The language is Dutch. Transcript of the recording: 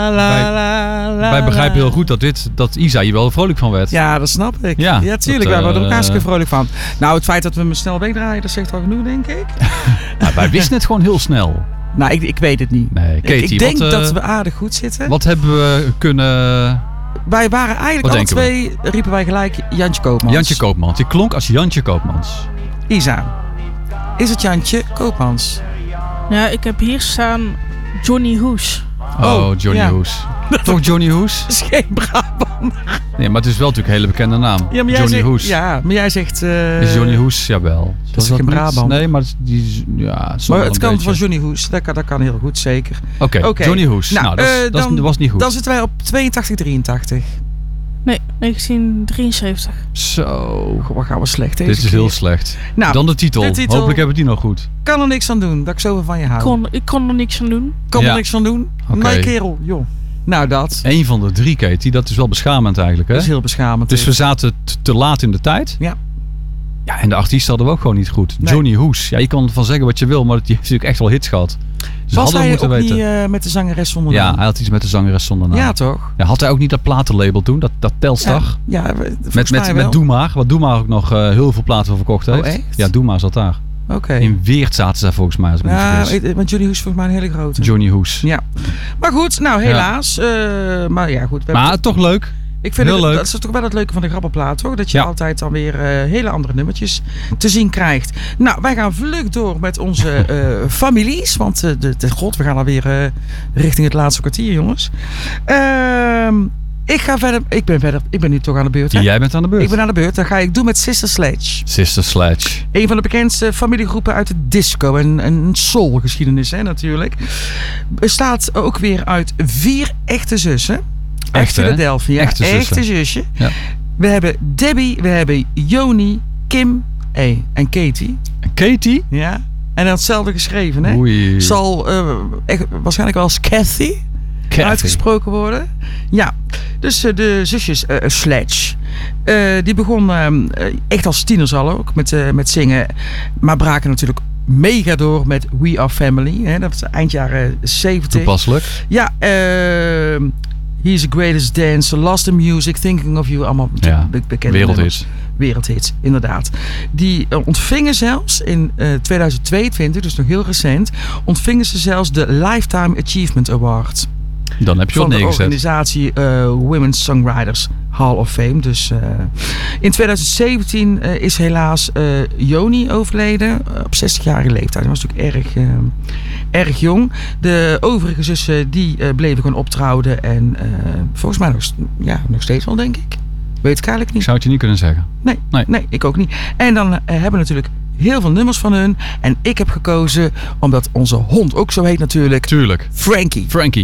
Wij begrijpen heel goed dat Isa hier wel vrolijk van werd. Ja, dat snap ik. Ja, tuurlijk. Wij worden er ook hartstikke vrolijk van. Nou, het feit dat we hem snel wegdraaien, dat zegt wel genoeg, denk ik. Nou, wij wisten het gewoon heel snel. Nou, ik weet het niet. Nee, Katie, ik denk dat we aardig goed zitten. Wat hebben we kunnen... Wij waren eigenlijk alle twee, riepen wij gelijk Jantje Koopmans. Jantje Koopmans. Die klonk als Jantje Koopmans. Isa, is het Jantje Koopmans? Ja, ik heb hier staan Johnny Hoes. Oh, Johnny Hoes. Toch Johnny Hoes? Dat is geen Brabant. Nee, maar het is wel natuurlijk een hele bekende naam. Ja, maar Johnny Hoes. Ja, maar jij zegt... Is Johnny Hoes? Jawel. Dat is geen Brabant. Nee, maar die maar het kan van Johnny Hoes. Dat kan heel goed, zeker. Oké, Johnny Hoes. Nou, dat was niet goed. Dan zitten wij op 82, 83. Nee, 1973. Zo. Wat gaan we slecht deze Dit is heel slecht. Nou, dan de titel. Hopelijk hebben we die nog goed. Kan er niks aan doen dat ik zoveel van je hou. Ik kon er niks aan doen. Kon er niks aan doen? Okay. Nee, kerel. Joh. Nou, dat. Eén van de 3, Katie. Dat is wel beschamend eigenlijk. Hè? Dat is heel beschamend. Dus we zaten te laat in de tijd. Ja. Ja, en de artiest hadden we ook gewoon niet goed. Nee. Johnny Hoes. Ja, je kan ervan zeggen wat je wil, maar die heeft natuurlijk echt wel hits gehad. Dus was hij ook weten. niet met de zangeres zonder naam? Ja, hij had iets met de zangeres zonder naam. Ja, toch? Ja, had hij ook niet dat platenlabel toen? Dat Telstar? Ja, met Doe Maar. Wat Doe Maar ook nog heel veel platen van verkocht heeft. Oh, echt? Ja, Doe Maar zat daar. Oké. In Weert zaten ze daar volgens mij. Want Johnny Hoes is volgens mij een hele grote. Johnny Hoes. Ja. Maar goed, nou helaas. Maar ja, goed. Maar toch leuk. Ik vind heel leuk. Dat is toch wel het leuke van de grappenplaat, toch? Dat je altijd dan weer hele andere nummertjes te zien krijgt. Nou, wij gaan vlug door met onze families. Want god, we gaan alweer richting het laatste kwartier, jongens. Ik ga verder. Ik ben nu toch aan de beurt. Hè? Jij bent aan de beurt. Ik ben aan de beurt. Dan ga ik doen met Sister Sledge. Sister Sledge. Een van de bekendste familiegroepen uit de disco en soulgeschiedenis, hè, natuurlijk. Bestaat ook weer uit 4 echte zussen. Uit Philadelphia. Echte zusje. Ja. We hebben Debbie, we hebben Joni, Kim en Katie. Katie? Ja. En hetzelfde geschreven, hè? Oei. Zal waarschijnlijk wel als Kathy uitgesproken worden. Ja. Dus de zusjes Sledge. Die begon echt als tieners al ook met zingen. Maar braken natuurlijk mega door met We Are Family. Hè? Dat was eind jaren 70. Toepasselijk. Ja, He's the Greatest Dancer, Lost in Music, Thinking of You. Allemaal bekende wereldhits. Wereldhits, inderdaad. Die ontvingen zelfs in 2022, dus nog heel recent, ontvingen ze zelfs de Lifetime Achievement Award. Dan heb je van wat de neergezet. Organisatie Women's Songwriters Hall of Fame. Dus in 2017 is helaas Joni overleden op 60-jarige leeftijd. Dat was natuurlijk erg jong. De overige zussen die bleven gewoon optrouwen en volgens mij nog steeds wel, denk ik. Weet ik eigenlijk niet. Ik zou het je niet kunnen zeggen. Nee, ik ook niet. En dan hebben we natuurlijk heel veel nummers van hun. En ik heb gekozen, omdat onze hond ook zo heet natuurlijk. Tuurlijk. Frankie.